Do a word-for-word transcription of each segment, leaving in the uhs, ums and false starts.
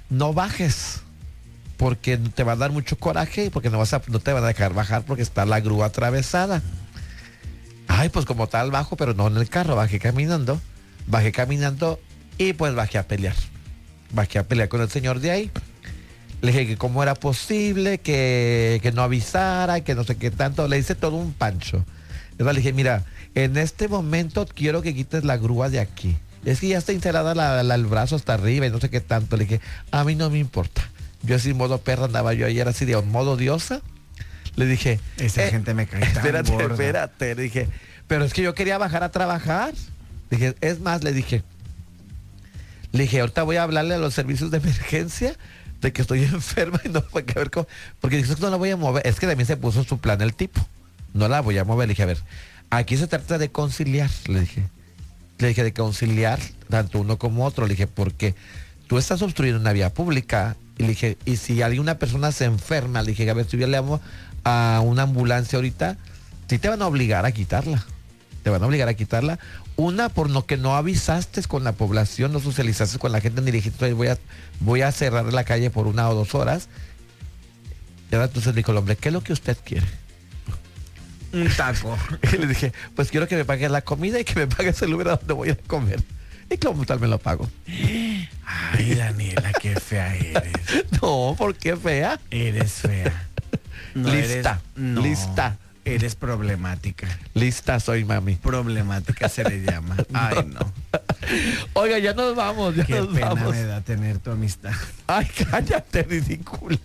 no bajes, porque te va a dar mucho coraje y porque no, vas a, no te van a dejar bajar porque está la grúa atravesada. Ay, pues como tal bajo, pero no en el carro, bajé caminando, bajé caminando y pues bajé a pelear. Bajé a pelear con el señor de ahí. Le dije que cómo era posible, que, que no avisara, que no sé qué tanto. Le hice todo un pancho. Entonces le dije, mira, en este momento quiero que quites la grúa de aquí. Es que ya está instalada la, la, el brazo hasta arriba y no sé qué tanto. Le dije, a mí no me importa. Yo así modo perra andaba yo ayer así de modo diosa. Le dije, esa eh, gente me cae tan espérate, gorda. espérate. Le dije, pero es que yo quería bajar a trabajar. Le dije, es más, le dije, le dije, ahorita voy a hablarle a los servicios de emergencia de que estoy enferma y no puede que ver cómo, porque dice, no la voy a mover. Es que también se puso su plan el tipo. No la voy a mover. Le dije, a ver, aquí se trata de conciliar, le dije. Le dije de conciliar tanto uno como otro. Le dije, porque tú estás obstruyendo una vía pública. Y le dije, y si alguna persona se enferma, le dije, a ver, si yo le llamo a una ambulancia ahorita, sí te van a obligar a quitarla. Te van a obligar a quitarla. Una, por lo que no avisaste con la población, no socializaste con la gente, ni dijiste, voy a, voy a cerrar la calle por una o dos horas. Y ahora entonces dijo el hombre, ¿qué es lo que usted quiere? Un taco. Y le dije, pues quiero que me pagues la comida y que me pagues el lugar a donde voy a comer. Y como tal me lo pago. Ay, Daniela, qué fea eres. No, ¿por qué fea? Eres fea. No lista, eres, no, lista. Eres problemática. Lista soy, mami. Problemática se le llama. Ay, no. Oiga, ya nos vamos, ya qué nos pena vamos. me da tener tu amistad. Ay, cállate, ridícula.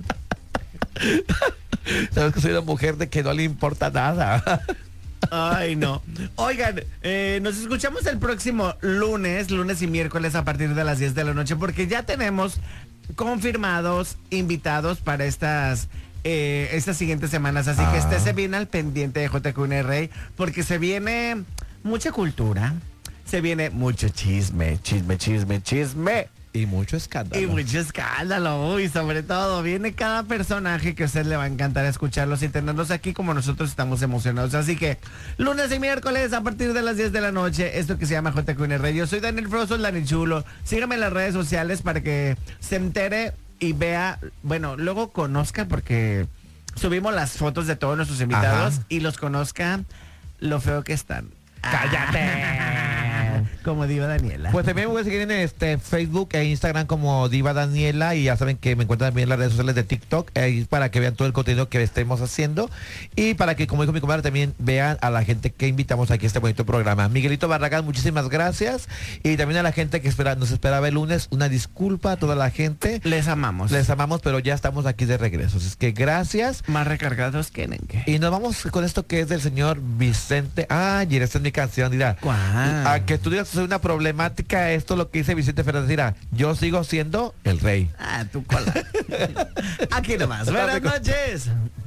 Sabes que soy una mujer de que no le importa nada. Ay, no. Oigan, eh, nos escuchamos el próximo lunes, lunes y miércoles a partir de las diez de la noche, porque ya tenemos confirmados invitados para estas eh, estas siguientes semanas. Así ah. que estése bien al pendiente de J Q N Rey, porque se viene mucha cultura, se viene mucho chisme, chisme, chisme, chisme. Y mucho escándalo. Y mucho escándalo, uy, sobre todo, viene cada personaje que a usted le va a encantar escucharlos y tenerlos aquí como nosotros estamos emocionados. Así que, lunes y miércoles a partir de las diez de la noche, esto que se llama J Q N R. Yo soy Daniel Froso, el Dani Chulo. Sígame en las redes sociales para que se entere y vea, bueno, luego conozca, porque subimos las fotos de todos nuestros invitados. Ajá. Y los conozca lo feo que están. ¡Cállate! Como Diva Daniela. Pues también me voy a seguir en este Facebook e Instagram como Diva Daniela, y ya saben que me encuentran también en las redes sociales de TikTok, ahí para que vean todo el contenido que estemos haciendo y para que, como dijo mi comadre, también vean a la gente que invitamos aquí a este bonito programa. Miguelito Barragán, muchísimas gracias, y también a la gente que espera, nos esperaba el lunes, una disculpa a toda la gente. Les amamos. Les amamos, pero ya estamos aquí de regreso. Es que gracias. Más recargados que Nenque. Y nos vamos con esto que es del señor Vicente. Ah, y esta es mi canción, dirá. ¿Cuál? A que tú digas que soy una problemática, esto es lo que dice Vicente Fernández, dirá, yo sigo siendo el rey. Ah, tu cola. Aquí nomás. Buenas noches.